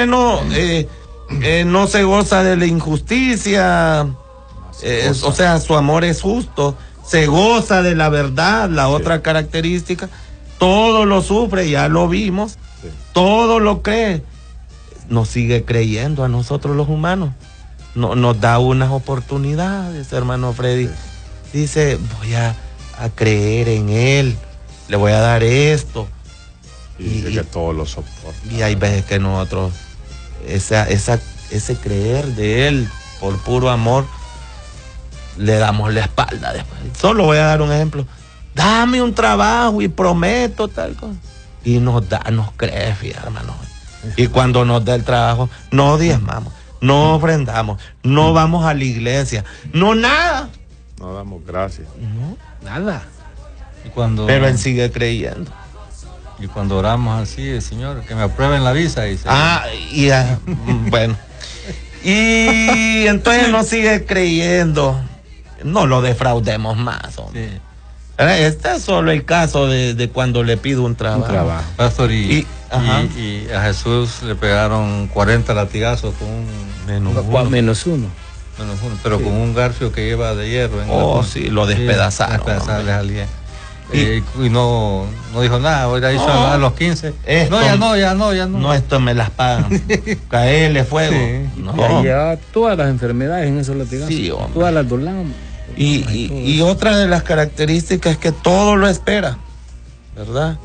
no se goza de la injusticia, o sea, su amor es justo, se goza de la verdad, la otra característica, todo lo sufre, ya lo vimos, todo lo cree, nos sigue creyendo a nosotros los humanos, nos da unas oportunidades, hermano Freddy, dice, voy a creer en él, le voy a dar esto. Y dice que todo lo soporta. Y hay veces que nosotros, ese creer de él por puro amor, le damos la espalda después. Solo voy a dar un ejemplo. Dame un trabajo y prometo tal cosa. Y nos cree, fíjate, hermano. Y cuando nos da el trabajo, no diezmamos, no ofrendamos, no vamos a la iglesia, no nada. No damos gracias. No, nada. Pero él sigue creyendo. Y cuando oramos así, Señor, que me aprueben la visa. Bueno. Y entonces no sigue creyendo. No lo defraudemos más, hombre. Sí. Este es solo el caso de cuando le pido un trabajo. Pastor, y a Jesús le pegaron 40 latigazos con un menos uno. Pero con un garfio que lleva de hierro. Lo despedazaron. Despedazarles a alguien. Y no dijo nada, hoy hizo a los 15. Ya no. No, esto me las pagan. Caerle fuego. Sí. No. Ya todas las enfermedades en esos latigazos. Sí, todas las dolamos. Y otra de las características es que todo lo espera, ¿verdad?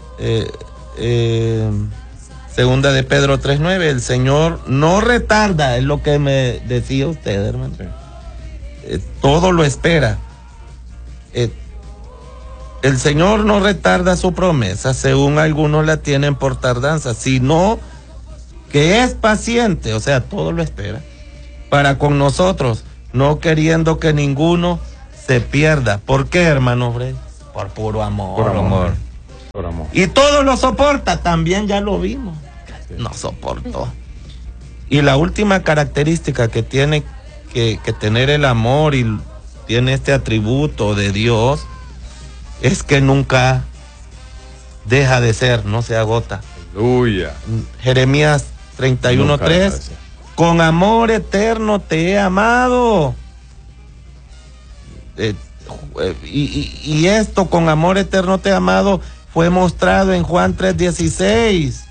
Segunda de Pedro 3:9, el Señor no retarda, es lo que me decía usted, hermano. Todo lo espera. el Señor no retarda su promesa, según algunos la tienen por tardanza, sino que es paciente, o sea, todo lo espera, para con nosotros, no queriendo que ninguno se pierda. ¿Por qué, hermano Fred? Por puro amor. Por amor. Hombre. Por amor. Y todo lo soporta, también ya lo vimos. No soportó. Y la última característica que tiene que tener el amor y tiene este atributo de Dios es que nunca deja de ser, no se agota. Aleluya. Jeremías 31:3, con amor eterno te he amado. Y esto, con amor eterno te he amado, fue mostrado en Juan 3:16.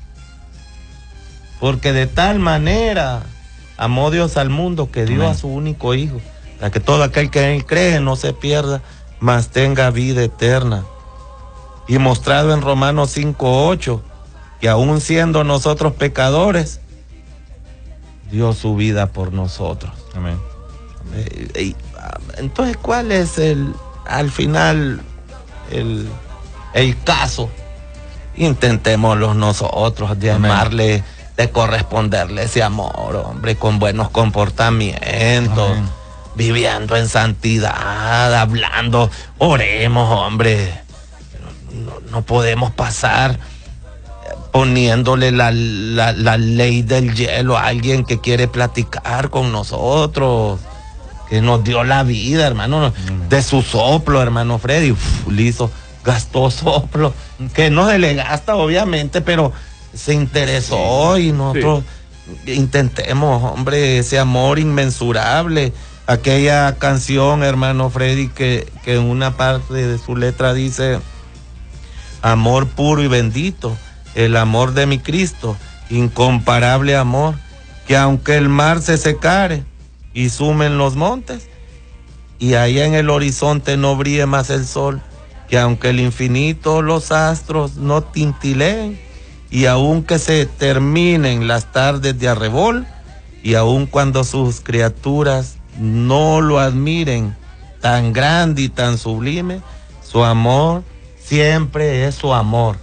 Porque de tal manera amó Dios al mundo que dio a su único hijo, para que todo aquel que en él cree no se pierda, mas tenga vida eterna. Y mostrado en Romanos 5:8, que aún siendo nosotros pecadores, dio su vida por nosotros. Amén. Entonces, ¿cuál es al final el caso? Intentémoslo nosotros de amarle, de corresponderle ese amor, hombre, con buenos comportamientos. Amén. Viviendo en santidad, hablando, oremos, hombre. No podemos pasar poniéndole la ley del hielo a alguien que quiere platicar con nosotros, que nos dio la vida, hermano, de su soplo, hermano Freddy. Listo, gastó soplo, que no se le gasta, obviamente, pero se interesó, y nosotros intentemos, hombre, ese amor inmensurable. Aquella canción, hermano Freddy, que en una parte de su letra dice: amor puro y bendito, el amor de mi Cristo, incomparable amor, que aunque el mar se secare y sumen los montes, y allá en el horizonte no brille más el sol, que aunque el infinito los astros no tintileen, y aun que se terminen las tardes de arrebol, y aun cuando sus criaturas no lo admiren, tan grande y tan sublime, su amor siempre es su amor.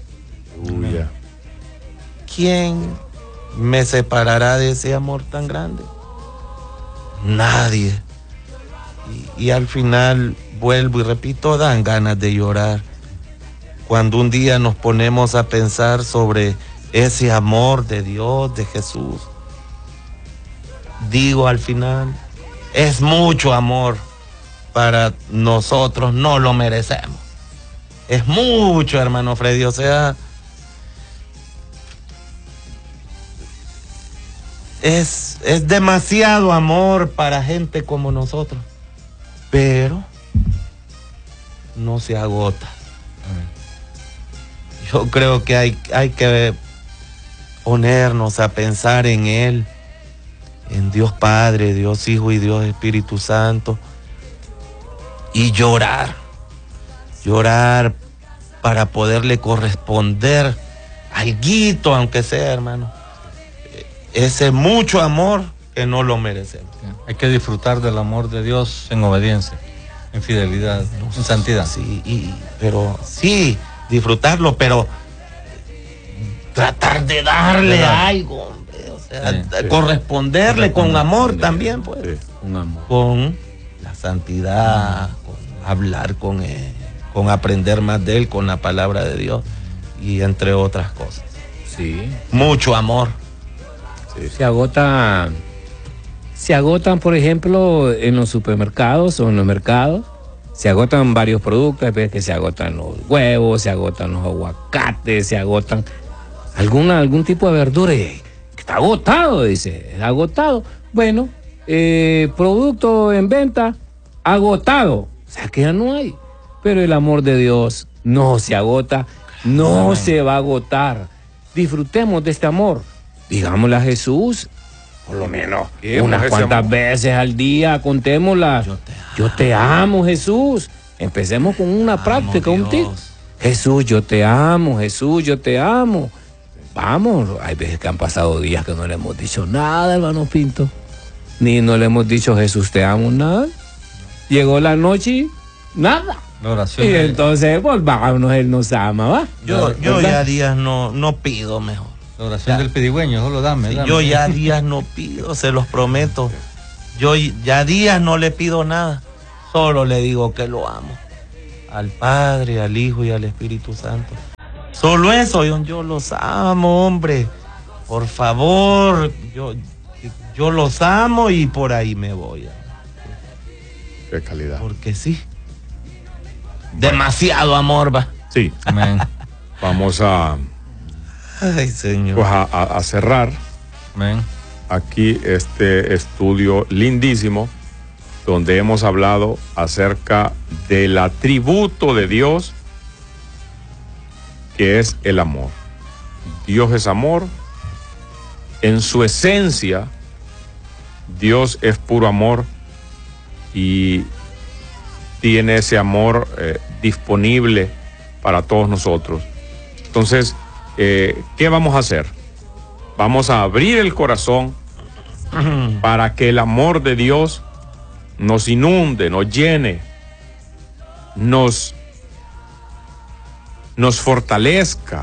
¿Quién me separará de ese amor tan grande? Nadie. Y al final, vuelvo y repito, dan ganas de llorar cuando un día nos ponemos a pensar sobre ese amor de Dios, de Jesús. Digo, al final, es mucho amor para nosotros, no lo merecemos. Es mucho, hermano Freddy, o sea, es demasiado amor para gente como nosotros, pero no se agota. Yo creo que hay que ponernos a pensar en Él, en Dios Padre, Dios Hijo y Dios Espíritu Santo, y llorar para poderle corresponder alguito, aunque sea, hermano, ese mucho amor que no lo merecemos. Hay que disfrutar del amor de Dios en obediencia, en fidelidad, en santidad. Sí, pero sí, disfrutarlo, pero tratar de darle algo, hombre, o sea, corresponderle con amor también, pues. Un amor. Con la santidad, con hablar con Él, con aprender más de Él, con la palabra de Dios, y entre otras cosas. Sí. Mucho amor. Se agotan, por ejemplo, en los supermercados o en los mercados. Se agotan varios productos, ves que se agotan los huevos, se agotan los aguacates, se agotan algún tipo de verdura. Que está agotado, dice, agotado. Bueno, producto en venta, agotado. O sea que ya no hay. Pero el amor de Dios no se agota, no se va a agotar. Disfrutemos de este amor. Digámosle a Jesús, por lo menos unas cuantas veces al día, contémoslas. Yo te amo, Jesús. Empecemos con una práctica, un tip. Jesús, yo te amo, Jesús, yo te amo. Vamos, hay veces que han pasado días que no le hemos dicho nada, hermano Pinto. Ni no le hemos dicho, Jesús, te amo, nada. Llegó la noche y nada. La oración. Y entonces volvámonos, Él nos ama, ¿va? Yo ¿Verdad? ya días no pido mejor. La oración del pedigüeño, solo dame. Yo ya días no pido, se los prometo. Yo ya días no le pido nada. Solo le digo que lo amo. Al Padre, al Hijo y al Espíritu Santo. Solo eso, yo los amo, hombre. Por favor, yo los amo y por ahí me voy. Qué calidad. Porque sí. Demasiado amor, va. Sí, Amén. vamos a, Ay, Señor. pues a cerrar Amén. aquí este estudio lindísimo donde hemos hablado acerca del atributo de Dios que es el amor. Dios es amor. En su esencia, Dios es puro amor y tiene ese amor disponible para todos nosotros. Entonces, ¿qué vamos a hacer? Vamos a abrir el corazón para que el amor de Dios nos inunde, nos llene, nos fortalezca,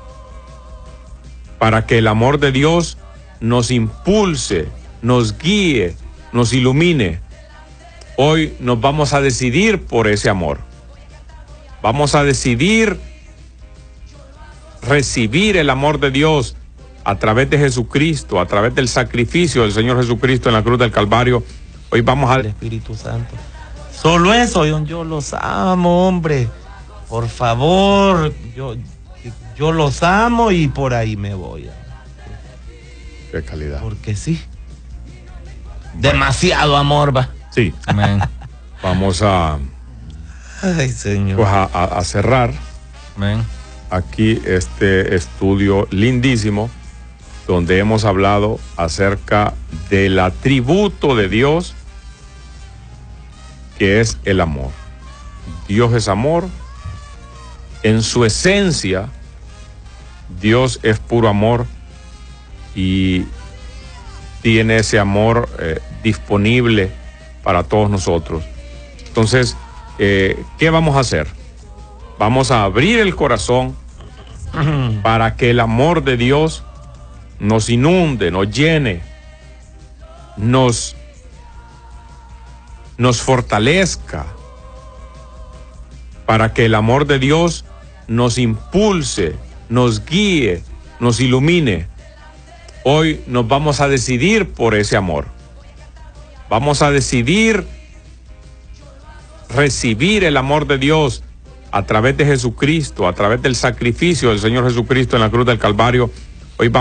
para que el amor de Dios nos impulse, nos guíe, nos ilumine. Hoy nos vamos a decidir por ese amor. Vamos a decidir recibir el amor de Dios a través de Jesucristo, a través del sacrificio del Señor Jesucristo en la cruz del Calvario. Hoy vamos Al a... Espíritu Santo. Solo eso, yo los amo, hombre. Por favor, yo los amo y por ahí me voy. Qué calidad. Porque sí. Demasiado amor, va. Sí, Amén. vamos a, Ay, Señor. pues a cerrar Amén. aquí este estudio lindísimo donde hemos hablado acerca del atributo de Dios que es el amor. Dios es amor. En su esencia, Dios es puro amor y tiene ese amor disponible para todos nosotros. Entonces, ¿qué vamos a hacer? Vamos a abrir el corazón para que el amor de Dios nos inunde, nos llene, nos fortalezca, para que el amor de Dios nos impulse, nos guíe, nos ilumine. Hoy nos vamos a decidir por ese amor. Vamos a decidir recibir el amor de Dios a través de Jesucristo, a través del sacrificio del Señor Jesucristo en la cruz del Calvario.